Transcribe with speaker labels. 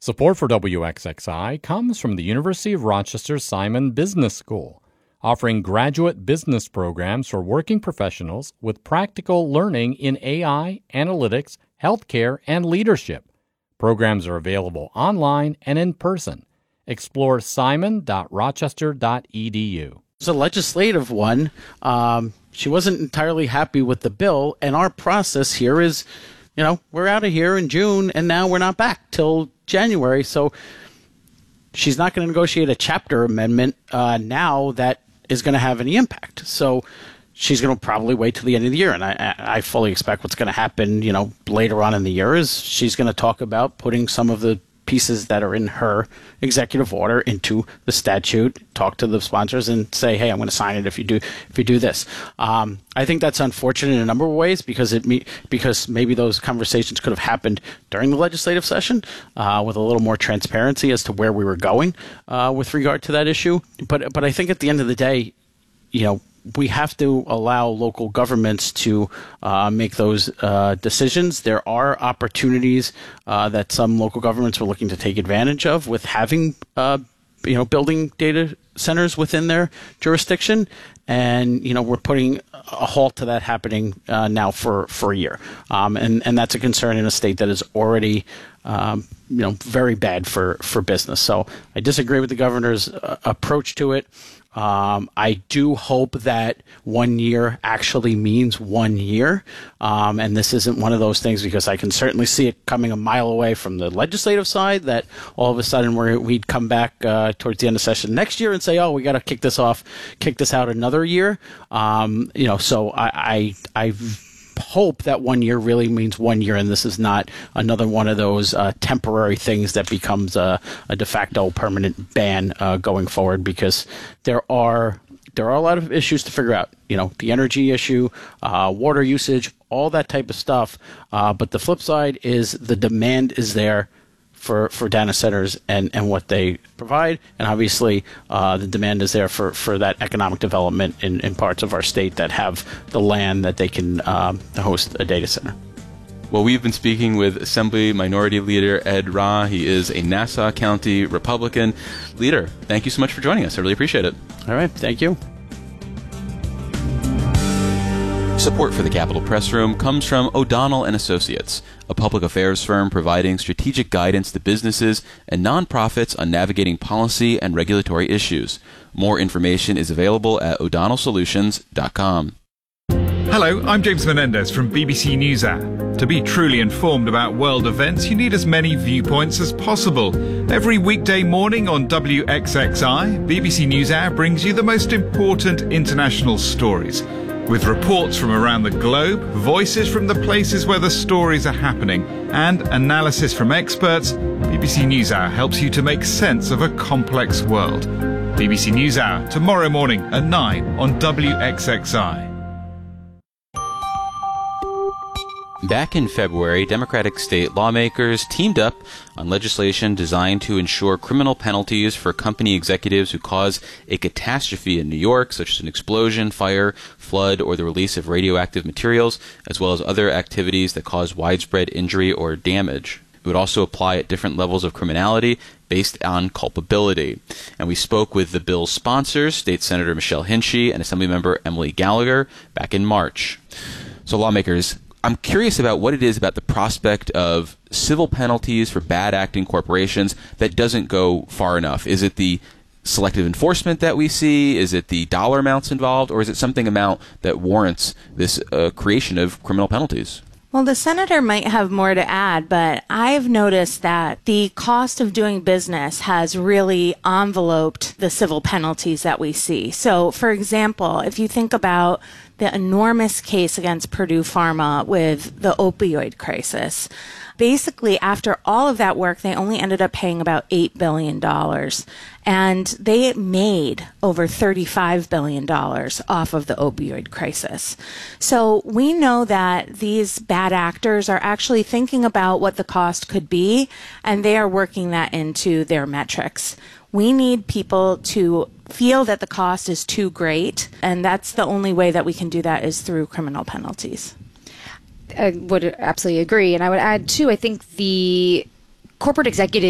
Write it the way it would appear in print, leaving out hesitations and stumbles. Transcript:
Speaker 1: Support for WXXI comes from the University of Rochester Simon Business School, offering graduate business programs for working professionals with practical learning in AI, analytics, healthcare, and leadership. Programs are available online and in person. Explore simon.rochester.edu.
Speaker 2: It's a legislative one. She wasn't entirely happy with the bill, and our process here is, we're out of here in June, and now we're not back till January, so she's not going to negotiate a chapter amendment now that is going to have any impact. So she's going to probably wait till the end of the year, and I fully expect what's going to happen, later on in the year is she's going to talk about putting some of the pieces that are in her executive order into the statute, talk to the sponsors and say, hey, I'm going to sign it if you do this. I think that's unfortunate in a number of ways because maybe those conversations could have happened during the legislative session with a little more transparency as to where we were going with regard to that issue. But I think at the end of the day, we have to allow local governments to make those decisions. There are opportunities that some local governments are looking to take advantage of with having, building data centers within their jurisdiction. And, we're putting a halt to that happening now for a year. And that's a concern in a state that is already, very bad for business. So I disagree with the governor's approach to it. I do hope that 1 year actually means 1 year. And this isn't one of those things because I can certainly see it coming a mile away from the legislative side that all of a sudden we'd come back towards the end of session next year and say, oh, we got to kick this out another year. So I hope that 1 year really means 1 year, and this is not another one of those temporary things that becomes a de facto permanent ban going forward, because there are a lot of issues to figure out. The energy issue, water usage, all that type of stuff. But the flip side is the demand is there for data centers and what they provide. And obviously, the demand is there for that economic development in parts of our state that have the land that they can host a data center.
Speaker 3: Well, we've been speaking with Assembly Minority Leader Ed Rah. He is a Nassau County Republican. Leader, thank you so much for joining us. I really appreciate it.
Speaker 2: All right. Thank you.
Speaker 3: Support for the Capitol Press Room comes from O'Donnell & Associates, a public affairs firm providing strategic guidance to businesses and nonprofits on navigating policy and regulatory issues. More information is available at o'donnellsolutions.com.
Speaker 4: Hello, I'm James Menendez from BBC NewsHour. To be truly informed about world events, you need as many viewpoints as possible. Every weekday morning on WXXI, BBC NewsHour brings you the most important international stories. With reports from around the globe, voices from the places where the stories are happening, and analysis from experts, BBC NewsHour helps you to make sense of a complex world. BBC NewsHour, tomorrow morning at 9 on WXXI.
Speaker 3: Back in February, Democratic state lawmakers teamed up on legislation designed to ensure criminal penalties for company executives who cause a catastrophe in New York, such as an explosion, fire, flood, or the release of radioactive materials, as well as other activities that cause widespread injury or damage. It would also apply at different levels of criminality based on culpability. And we spoke with the bill's sponsors, State Senator Michelle Hinchey and Assemblymember Emily Gallagher, back in March. So lawmakers, I'm curious about what it is about the prospect of civil penalties for bad acting corporations that doesn't go far enough. Is it the selective enforcement that we see? Is it the dollar amounts involved? Or is it something amount that warrants this creation of criminal penalties?
Speaker 5: Well, the senator might have more to add, but I've noticed that the cost of doing business has really enveloped the civil penalties that we see. So, for example, if you think about the enormous case against Purdue Pharma with the opioid crisis, basically, after all of that work, they only ended up paying about $8 billion. And they made over $35 billion off of the opioid crisis. So we know that these bad actors are actually thinking about what the cost could be, and they are working that into their metrics. We need people to feel that the cost is too great, and that's the only way that we can do that is through criminal penalties.
Speaker 6: I would absolutely agree. And I would add, too, I think the corporate executive